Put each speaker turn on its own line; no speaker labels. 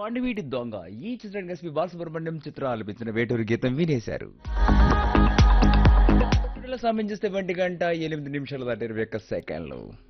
కొండవీటి దొంగ ఈ చిత్రానికి ఎస్పి బాలసుబ్రహ్మణ్యం చిత్ర ఆలపించిన వేటూరు గీతం వినేశారు. సమయం చూస్తే 1 గంట 8 నిమిషాల దాటి 21 సెకండ్లు.